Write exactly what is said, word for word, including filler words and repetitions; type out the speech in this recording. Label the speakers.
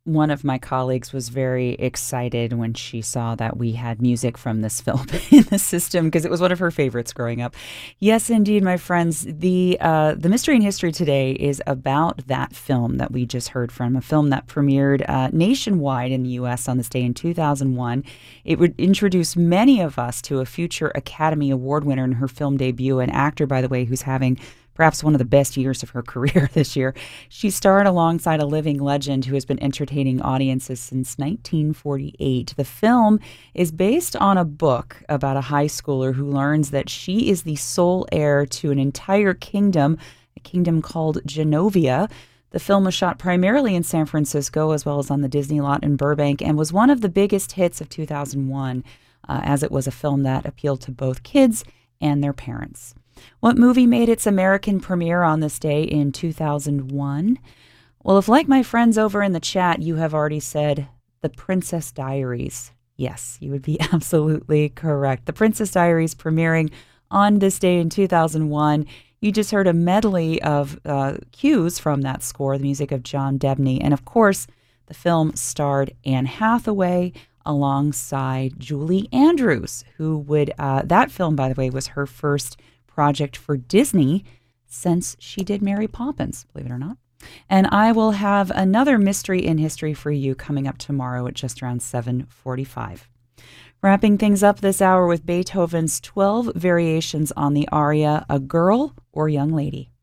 Speaker 1: one of my colleagues was very excited when she saw that we had music from this film in the system because it was one of her favorites growing up. Yes, indeed, my friends. The uh, the mystery in history today is about that film that we just heard from, a film that premiered uh, nationwide in the U S on this day in two thousand one. It would introduce many of us to a future Academy Award winner in her film debut, an actor, by the way, who's having perhaps one of the best years of her career this year. She starred alongside a living legend who has been entertaining audiences since nineteen forty-eight. The film is based on a book about a high schooler who learns that she is the sole heir to an entire kingdom, a kingdom called Genovia. The film was shot primarily in San Francisco as well as on the Disney lot in Burbank and was one of the biggest hits of two thousand one, uh, as it was a film that appealed to both kids and their parents. What movie made its American premiere on this day in two thousand one? Well, if like my friends over in the chat, you have already said The Princess Diaries. Yes, you would be absolutely correct. The Princess Diaries premiering on this day in two thousand one. You just heard a medley of uh, cues from that score, the music of John Debney. And of course, the film starred Anne Hathaway alongside Julie Andrews, who would, uh, that film, by the way, was her first project for Disney since she did Mary Poppins, believe it or not. And I will have another mystery in history for you coming up tomorrow at just around seven forty-five. Wrapping things up this hour with Beethoven's twelve variations on the aria, A Girl or Young Lady.